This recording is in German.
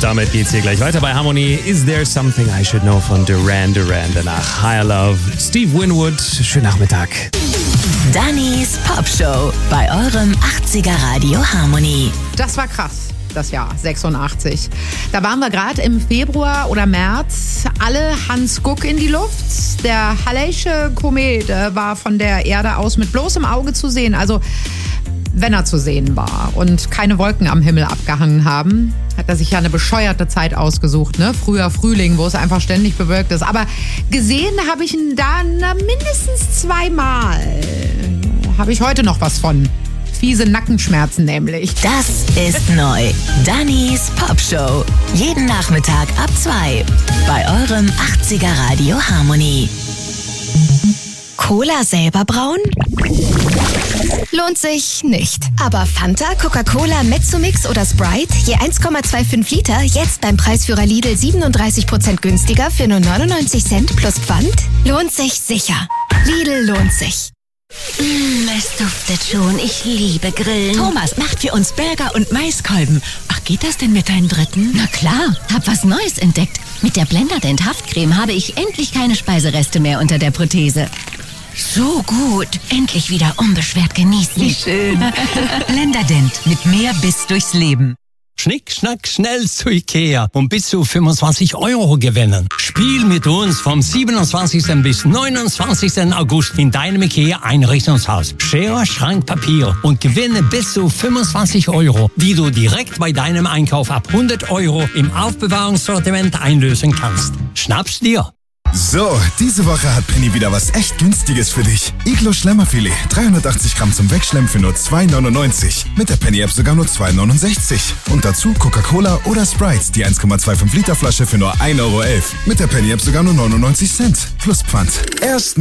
damit geht's hier gleich weiter bei Harmony. Is There Something I Should Know von Duran Duran. Danach Higher Love, Steve Winwood. Schönen Nachmittag. Dannys Popshow bei eurem 80er Radio Harmony. Das war krass, das Jahr 86. Da waren wir gerade im Februar oder März, alle Hans Guck in die Luft. Der Halley'sche Komet war von der Erde aus mit bloßem Auge zu sehen, also wenn er zu sehen war und keine Wolken am Himmel abgehangen haben, hat er sich ja eine bescheuerte Zeit ausgesucht, ne? Früher Frühling, wo es einfach ständig bewölkt ist. Aber gesehen habe ich ihn da mindestens 2-mal. Habe ich heute noch was von. Fiese Nackenschmerzen nämlich. Das ist neu. Dannys Popshow. Jeden Nachmittag ab 2 bei eurem 80er Radio Harmony. Cola selber brauen? Lohnt sich nicht. Aber Fanta, Coca-Cola, Mezzomix oder Sprite, je 1,25 Liter, jetzt beim Preisführer Lidl 37% günstiger für nur 99 Cent plus Pfand? Lohnt sich sicher. Lidl lohnt sich. Es duftet schon. Ich liebe Grillen. Thomas macht für uns Burger und Maiskolben. Ach, geht das denn mit deinem dritten? Na klar, hab was Neues entdeckt. Mit der Blenderdent Haftcreme habe ich endlich keine Speisereste mehr unter der Prothese. So gut. Endlich wieder unbeschwert genießen. Wie schön. Blenderdent mit mehr Biss durchs Leben. Schnick, schnack, schnell zu Ikea und bis zu 25 € gewinnen. Spiel mit uns vom 27. bis 29. August in deinem Ikea-Einrichtungshaus. Schere, Schrank, Papier und gewinne bis zu 25 €, die du direkt bei deinem Einkauf ab 100 € im Aufbewahrungssortiment einlösen kannst. Schnapp's dir! So, diese Woche hat Penny wieder was echt Günstiges für dich. Iglo Schlemmerfilet, 380 Gramm zum Wegschlemmen für nur 2,99. Mit der Penny-App sogar nur 2,69. Und dazu Coca-Cola oder Sprite, die 1,25 Liter Flasche für nur 1,11 €. Mit der Penny-App sogar nur 99 Cent. Plus Pfand. Erst